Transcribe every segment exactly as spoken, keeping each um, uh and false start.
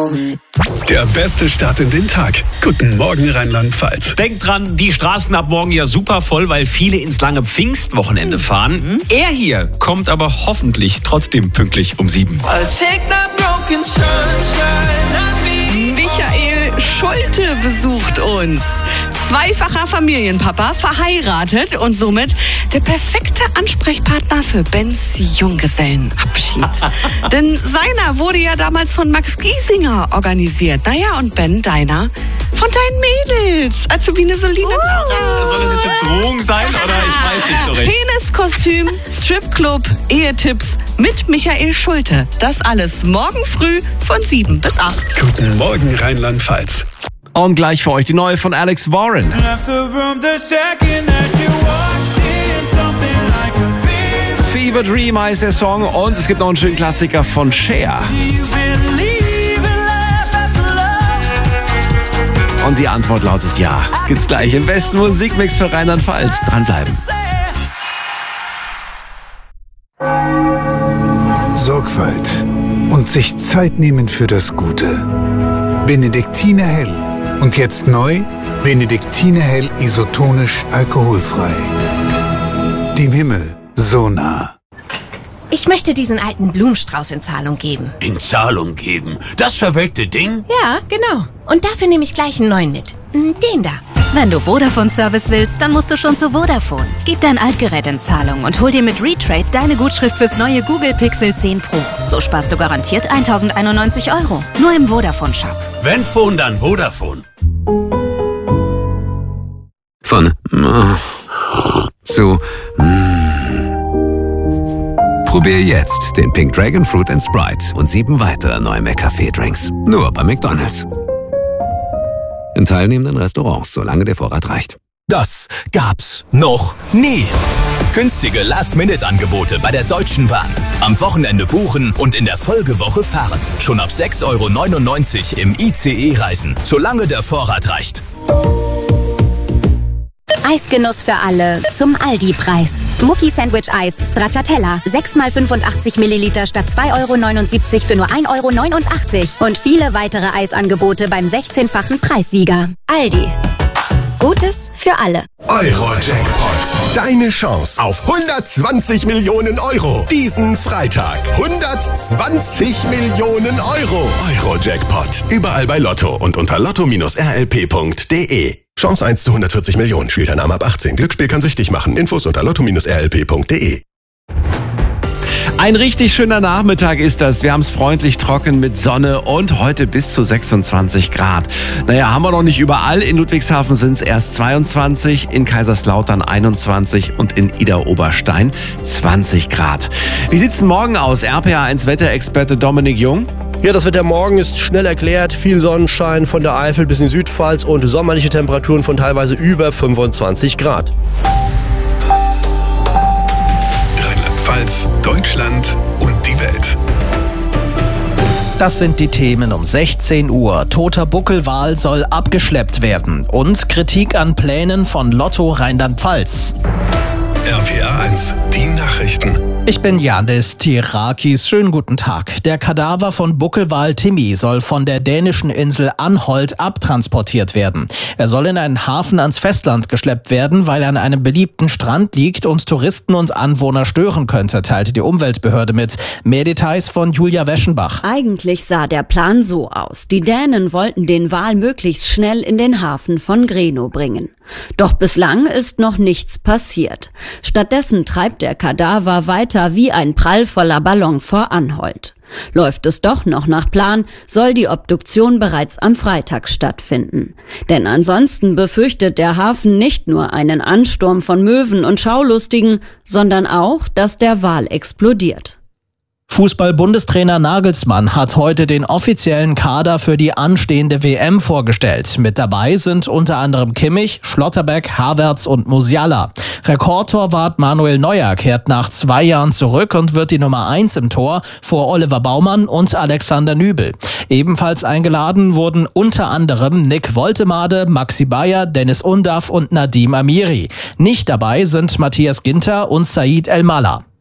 Der beste Start in den Tag. Guten Morgen Rheinland-Pfalz. Denkt dran, die Straßen ab morgen ja super voll, weil viele ins lange Pfingstwochenende fahren. Mhm. Er hier kommt aber hoffentlich trotzdem pünktlich um sieben. Michael Schulte besucht uns. Zweifacher Familienpapa, verheiratet und somit der perfekte Ansprechpartner für Bens Junggesellenabschied. Denn seiner wurde ja damals von Max Giesinger organisiert. Naja, und Ben, deiner von deinen Mädels. Azubine Solina. Uh. Soll das jetzt eine Drohung sein oder ich weiß nicht so recht? Peniskostüm, Stripclub, Ehetipps mit Michael Schulte. Das alles morgen früh von sieben bis acht. Guten Morgen Rheinland-Pfalz. Und gleich für euch die neue von Alex Warren. Fever Dream heißt der Song und es gibt noch einen schönen Klassiker von Cher. Und die Antwort lautet ja. Gibt's gleich im besten Musikmix für Rheinland-Pfalz. Dranbleiben. Sorgfalt und sich Zeit nehmen für das Gute. Benediktiner Hell. Und jetzt neu, Benediktiner Hell isotonisch alkoholfrei. Dem Himmel so nah. Ich möchte diesen alten Blumenstrauß in Zahlung geben. In Zahlung geben? Das verwelkte Ding? Ja, genau. Und dafür nehme ich gleich einen neuen mit. Den da. Wenn du Vodafone-Service willst, dann musst du schon zu Vodafone. Gib dein Altgerät in Zahlung und hol dir mit Retrade deine Gutschrift fürs neue Google Pixel zehn Pro. So sparst du garantiert tausendeinundneunzig Euro. Nur im Vodafone-Shop. Wenn Phone, dann Vodafone. Von äh, zu äh. Probier jetzt den Pink Dragon Fruit and Sprite und sieben weitere neue McCafé-Drinks. Nur bei McDonald's. In teilnehmenden Restaurants, solange der Vorrat reicht. Das gab's noch nie. Günstige Last-Minute-Angebote bei der Deutschen Bahn. Am Wochenende buchen und in der Folgewoche fahren. Schon ab sechs Euro neunundneunzig im I C E-Reisen, solange der Vorrat reicht. Eisgenuss für alle zum Aldi-Preis. Mucki Sandwich Eis Stracciatella. sechs mal fünfundachtzig Milliliter statt zwei Euro neunundsiebzig für nur ein Euro neunundachtzig. Und viele weitere Eisangebote beim sechzehnfachen Preissieger. Aldi. Gutes für alle. Euro-Jackpot. Deine Chance auf hundertzwanzig Millionen Euro. Diesen Freitag. hundertzwanzig Millionen Euro. Euro-Jackpot. Überall bei Lotto und unter lotto Bindestrich r l p punkt d e. Chance eins zu hundertvierzig Millionen. Spielt ein Name ab achtzehn. Glücksspiel kann süchtig machen. Infos unter lotto Bindestrich r l p punkt d e. Ein richtig schöner Nachmittag ist das. Wir haben es freundlich trocken mit Sonne und heute bis zu sechsundzwanzig Grad. Naja, haben wir noch nicht überall. In Ludwigshafen sind es erst zweiundzwanzig, in Kaiserslautern einundzwanzig und in Idar-Oberstein zwanzig Grad. Wie sieht's denn morgen aus? R P A eins Wetterexperte Dominik Jung. Ja, das Wetter morgen ist schnell erklärt. Viel Sonnenschein von der Eifel bis in die Südpfalz und sommerliche Temperaturen von teilweise über fünfundzwanzig Grad. Rheinland-Pfalz, Deutschland und die Welt. Das sind die Themen um sechzehn Uhr. Toter Buckelwal soll abgeschleppt werden. Und Kritik an Plänen von Lotto Rheinland-Pfalz. R P A eins, die Nachrichten. Ich bin Janis Tirakis. Schönen guten Tag. Der Kadaver von Buckelwal Timmy soll von der dänischen Insel Anholt abtransportiert werden. Er soll in einen Hafen ans Festland geschleppt werden, weil er an einem beliebten Strand liegt und Touristen und Anwohner stören könnte, teilte die Umweltbehörde mit. Mehr Details von Julia Weschenbach. Eigentlich sah der Plan so aus. Die Dänen wollten den Wal möglichst schnell in den Hafen von Grenå bringen. Doch bislang ist noch nichts passiert. Stattdessen treibt der Kadaver weiter wie ein prallvoller Ballon vor Anholt. Läuft es doch noch nach Plan, soll die Obduktion bereits am Freitag stattfinden. Denn ansonsten befürchtet der Hafen nicht nur einen Ansturm von Möwen und Schaulustigen, sondern auch, dass der Wal explodiert. Fußball-Bundestrainer Nagelsmann hat heute den offiziellen Kader für die anstehende W M vorgestellt. Mit dabei sind unter anderem Kimmich, Schlotterbeck, Havertz und Musiala. Rekordtorwart Manuel Neuer kehrt nach zwei Jahren zurück und wird die Nummer eins im Tor vor Oliver Baumann und Alexander Nübel. Ebenfalls eingeladen wurden unter anderem Nick Woltemade, Maxi Bayer, Dennis Undaff und Nadim Amiri. Nicht dabei sind Matthias Ginter und Said El-Malla.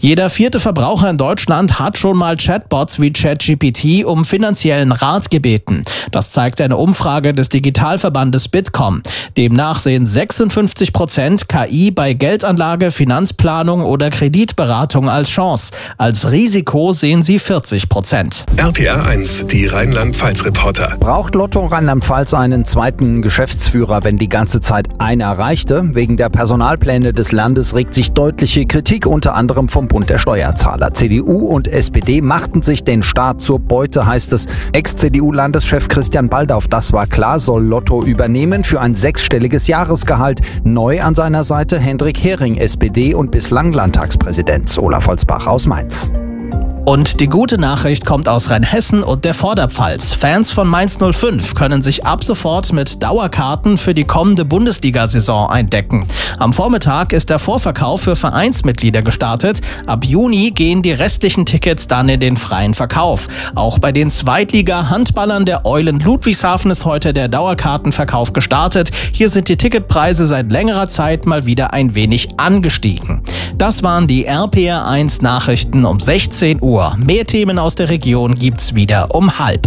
Jeder vierte Verbraucher in Deutschland hat schon mal Chatbots wie ChatGPT um finanziellen Rat gebeten. Das zeigt eine Umfrage des Digitalverbandes Bitkom. Demnach sehen sechsundfünfzig Prozent K I bei Geldanlage, Finanzplanung oder Kreditberatung als Chance. Als Risiko sehen sie vierzig Prozent. R P R eins, die Rheinland-Pfalz-Reporter. Braucht Lotto Rheinland-Pfalz einen zweiten Geschäftsführer, wenn die ganze Zeit einer reichte? Wegen der Personalpläne des Landes regt sich deutliche Kritik, unter anderem vom Bund der Steuerzahler. C D U und S P D machten sich den Staat zur Beute, heißt es. Ex-C D U-Landeschef Christian Baldauf, das war klar, soll Lotto übernehmen für ein sechsstelliges Jahresgehalt. Neu an seiner Seite Hendrik Hering, S P D und bislang Landtagspräsident. Olaf Holzbach aus Mainz. Und die gute Nachricht kommt aus Rheinhessen und der Vorderpfalz. Fans von Mainz null fünf können sich ab sofort mit Dauerkarten für die kommende Bundesliga-Saison eindecken. Am Vormittag ist der Vorverkauf für Vereinsmitglieder gestartet. Ab Juni gehen die restlichen Tickets dann in den freien Verkauf. Auch bei den Zweitliga-Handballern der Eulen Ludwigshafen ist heute der Dauerkartenverkauf gestartet. Hier sind die Ticketpreise seit längerer Zeit mal wieder ein wenig angestiegen. Das waren die R P R eins Nachrichten um sechzehn Uhr. Mehr Themen aus der Region gibt's wieder um halb.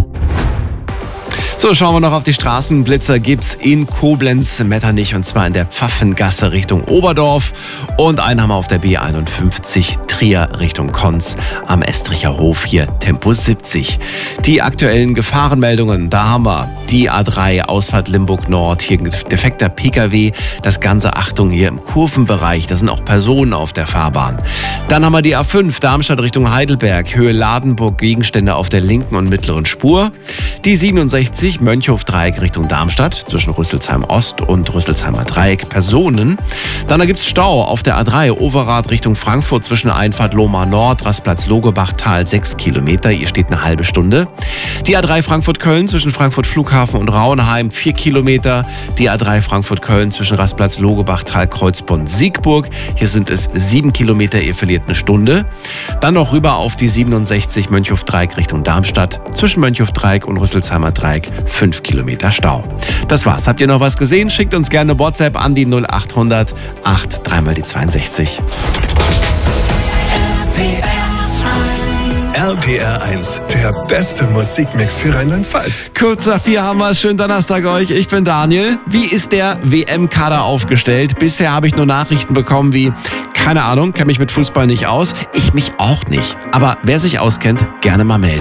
So, schauen wir noch auf die Straßenblitzer. Gibt's in Koblenz, Metternich, und zwar in der Pfaffengasse Richtung Oberdorf. Und einen haben wir auf der B einundfünfzig Trier Richtung Konz am Estricher Hof, hier Tempo siebzig. Die aktuellen Gefahrenmeldungen, da haben wir die A drei Ausfahrt Limburg Nord, hier ein defekter P K W. Das Ganze, Achtung, hier im Kurvenbereich, da sind auch Personen auf der Fahrbahn. Dann haben wir die A fünf Darmstadt Richtung Heidelberg, Höhe Ladenburg, Gegenstände auf der linken und mittleren Spur. Die siebenundsechzig Mönchhof-Dreieck Richtung Darmstadt, zwischen Rüsselsheim Ost und Rüsselsheimer Dreieck, Personen. Dann da gibt's Stau auf der A drei Overath Richtung Frankfurt, zwischen Einfahrt Lohmar Nord, Rastplatz Logebachtal, sechs Kilometer, hier steht eine halbe Stunde. Die A drei Frankfurt-Köln zwischen Frankfurt Flughafen und Rauenheim, vier Kilometer. Die A drei Frankfurt-Köln zwischen Rastplatz Logebachtal, Kreuzbonn-Siegburg, hier sind es sieben Kilometer, ihr verliert eine Stunde. Dann noch rüber auf die siebenundsechzig Mönchhof-Dreieck Richtung Darmstadt, zwischen Mönchhof-Dreieck und Rüsselsheimer Dreieck, fünf Kilometer Stau. Das war's. Habt ihr noch was gesehen? Schickt uns gerne WhatsApp an die null achthundert acht drei mal die zweiundsechzig. R P R eins, der beste Musikmix für Rheinland-Pfalz. Kurz nach vier haben wir es. Schönen Donnerstag euch. Ich bin Daniel. Wie ist der W M-Kader aufgestellt? Bisher habe ich nur Nachrichten bekommen wie, keine Ahnung, kenne mich mit Fußball nicht aus. Ich mich auch nicht. Aber wer sich auskennt, gerne mal melden.